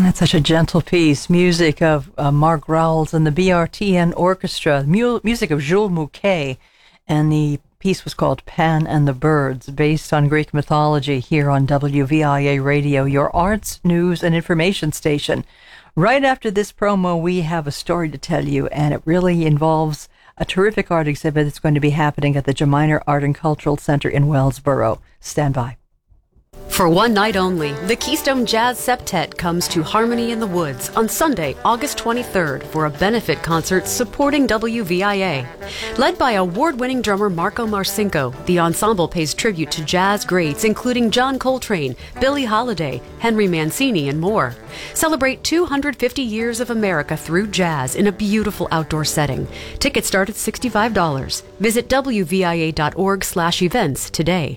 That's such a gentle piece. Music of Mark Rowles and the BRTN Orchestra. Music of Jules Mouquet. And the piece was called Pan and the Birds, based on Greek mythology here on WVIA Radio, your arts, news, and information station. Right after this promo, we have a story to tell you, and it really involves a terrific art exhibit that's going to be happening at the Jaminer Art and Cultural Center in Wellsboro. Stand by. For one night only, the Keystone Jazz Septet comes to Harmony in the Woods on Sunday, August 23rd for a benefit concert supporting WVIA. Led by award-winning drummer Marco Marcinko, the ensemble pays tribute to jazz greats including John Coltrane, Billie Holiday, Henry Mancini, and more. Celebrate 250 years of America through jazz in a beautiful outdoor setting. Tickets start at $65. Visit wvia.org/events today.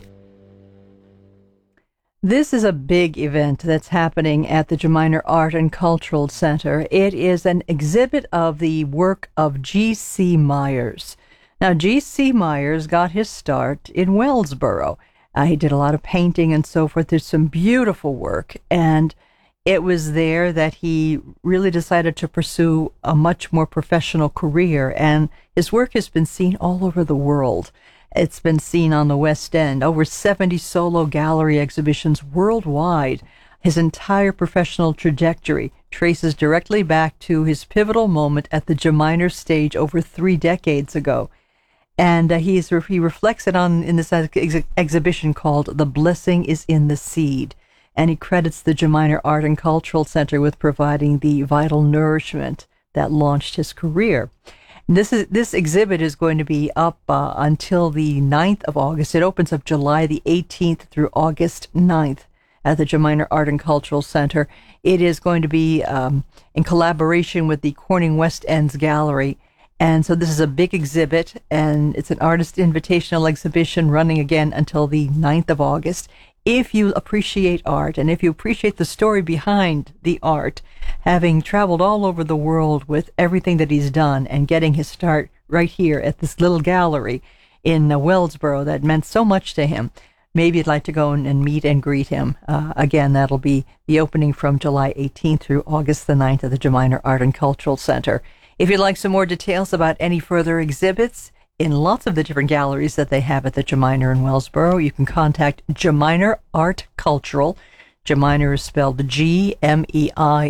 This is a big event that's happening at the Jaminer Art and Cultural Center. It is an exhibit of the work of G.C. Myers. Now, G.C. Myers got his start in Wellsboro. He did a lot of painting and so forth. There's some beautiful work, and it was there that he really decided to pursue a much more professional career, and his work has been seen all over the world. It's been seen on the West End, over 70 solo gallery exhibitions worldwide. His entire professional trajectory traces directly back to his pivotal moment at the Jaminer stage over 3 decades ago. And he reflects it in this exhibition called The Blessing is in the Seed. And he credits the Jaminer Art and Cultural Center with providing the vital nourishment that launched his career. This exhibit is going to be up until the 9th of August. It opens up July the 18th through August 9th at the Jaminer Art and Cultural Center. It is going to be in collaboration with the Corning West Ends Gallery. And so this is a big exhibit, and it's an artist invitational exhibition running again until the 9th of August. If you appreciate art, and if you appreciate the story behind the art, having traveled all over the world with everything that he's done and getting his start right here at this little gallery in Wellsboro that meant so much to him, maybe you'd like to go and meet and greet him. Again, that'll be the opening from July 18th through August the 9th at the Jaminer Art and Cultural Center. If you'd like some more details about any further exhibits in lots of the different galleries that they have at the Jaminer in Wellsboro, you can contact Jaminer Art Cultural. Jaminer is spelled Gmeiner,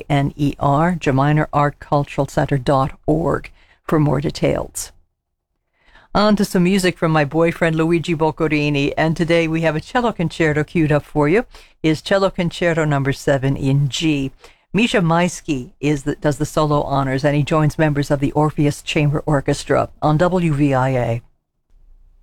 JaminerArtCulturalCenter.org for more details. On to some music from my boyfriend Luigi Boccherini, and today we have a cello concerto queued up for you. Is Cello Concerto number 7 in G. Misha Maisky does the solo honors, and he joins members of the Orpheus Chamber Orchestra on WVIA.